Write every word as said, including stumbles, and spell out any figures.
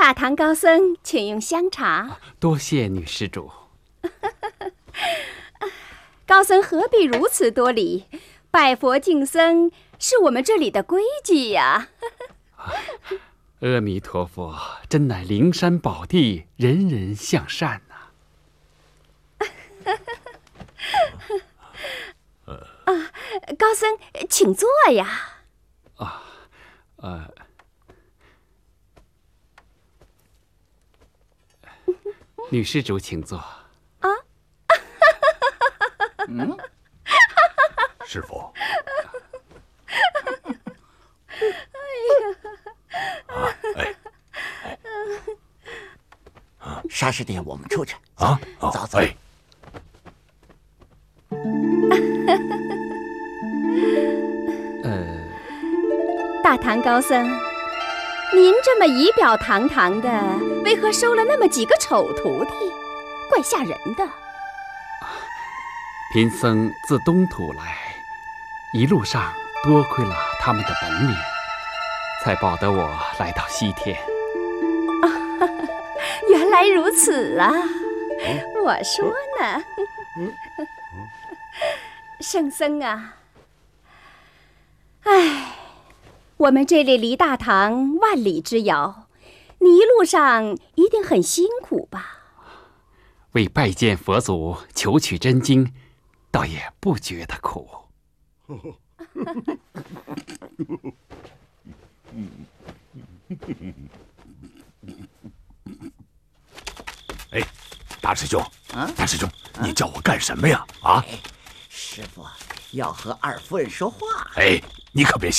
大唐高僧，请用香茶。 多谢女施主。 高僧何必如此多礼？拜佛敬僧是我们这里的规矩呀。 阿弥陀佛，真乃灵山宝地，人人向善呐、 啊，高僧，请坐呀。 啊，呃，女施主请坐。 啊， 嗯，师傅。啊，哎， 沙师弟，我们出去啊， 走走。 哎， 呃， 大唐高僧，您这么仪表堂堂的，为何收了那么几个丑徒弟？怪吓人的。 贫僧自东土来，一路上多亏了他们的本领，才保得我来到西天。 啊，原来如此啊！我说呢，圣僧啊，哎，我们这里离大唐万里之遥，你一路上一定很辛苦吧？ 为拜见佛祖，求取真经，倒也不觉得苦。 哎，大师兄， 啊， 大师兄，你叫我干什么呀？啊， 师傅要和二夫人说话。 哎，你可别